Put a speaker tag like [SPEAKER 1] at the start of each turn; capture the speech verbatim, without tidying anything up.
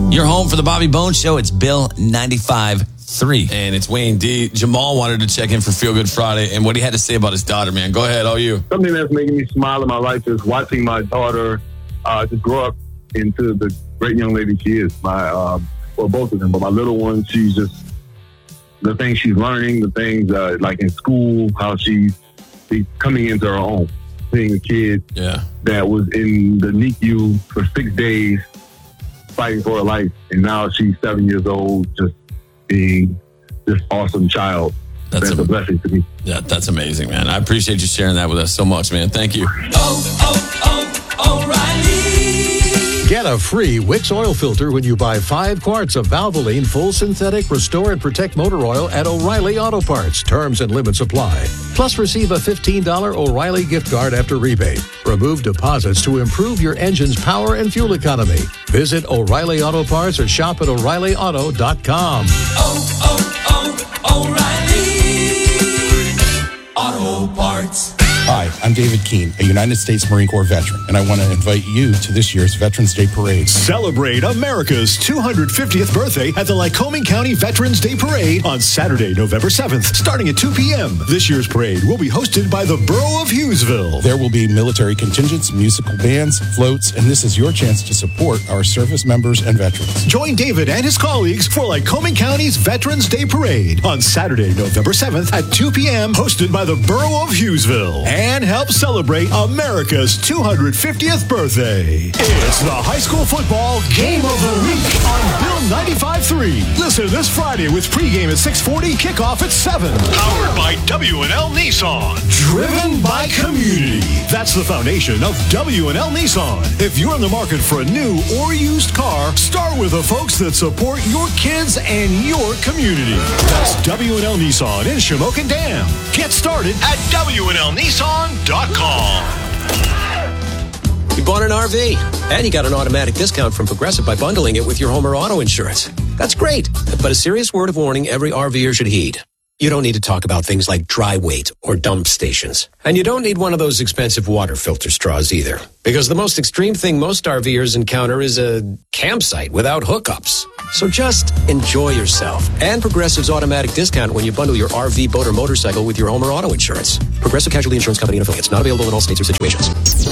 [SPEAKER 1] You're home for the Bobby Bones Show. It's Bill ninety-five three.
[SPEAKER 2] And it's Wayne D. Jamal wanted to check in for Feel Good Friday and what he had to say about his daughter, man. Go ahead, all you.
[SPEAKER 3] Something that's making me smile in my life is watching my daughter uh, just grow up into the great young lady she is. My, uh, well, both of them, but my little one, she's just, the things she's learning, the things uh, like in school, how she's, she's coming into her own. Seeing a kid
[SPEAKER 2] yeah.
[SPEAKER 3] that was in the N I C U for six days fighting for her life, and now she's seven years old, just being this awesome child.
[SPEAKER 2] That's,
[SPEAKER 3] that's
[SPEAKER 2] a,
[SPEAKER 3] a blessing to me.
[SPEAKER 2] Yeah, that's amazing, man. I appreciate you sharing that with us so much, man. Thank you.
[SPEAKER 4] Oh, oh, oh, O'Reilly.
[SPEAKER 5] Get a free Wix oil filter when you buy five quarts of Valvoline Full Synthetic Restore and Protect Motor Oil at O'Reilly Auto Parts. Terms and limits apply. Plus, receive a fifteen dollars O'Reilly gift card after rebate. Remove deposits to improve your engine's power and fuel economy. Visit O'Reilly Auto Parts or shop at O'Reilly Auto dot com.
[SPEAKER 4] Oh, oh, oh, O'Reilly Auto Parts.
[SPEAKER 6] Hi, I'm David Keene, a United States Marine Corps veteran, and I want to invite you to this year's Veterans Day Parade.
[SPEAKER 7] Celebrate America's two hundred fiftieth birthday at the Lycoming County Veterans Day Parade on Saturday, November seventh, starting at two p.m. This year's parade will be hosted by the Borough of Hughesville.
[SPEAKER 6] There will be military contingents, musical bands, floats, and this is your chance to support our service members and veterans.
[SPEAKER 7] Join David and his colleagues for Lycoming County's Veterans Day Parade on Saturday, November seventh at two p.m. hosted by the Borough of Hughesville. And help celebrate America's two hundred fiftieth birthday. It's the high school football game of the week on Bill ninety-five three. Listen this Friday with pregame at six forty, kickoff at seven. Powered by W and L Nissan. Driven by community. That's the foundation of W and L Nissan. If you're in the market for a new or used car, start with the folks that support your kids and your community. That's W and L Nissan in Shamokin Dam. Get started at W and L Nissan dot com.
[SPEAKER 8] You bought an R V, and you got an automatic discount from Progressive by bundling it with your home or auto insurance. That's great, but a serious word of warning every RVer should heed. You don't need to talk about things like dry weight or dump stations. And you don't need one of those expensive water filter straws either. Because the most extreme thing most RVers encounter is a campsite without hookups. So just enjoy yourself. And Progressive's automatic discount when you bundle your R V, boat, or motorcycle with your home or auto insurance. Progressive Casualty Insurance Company and affiliates. Not available in all states or situations.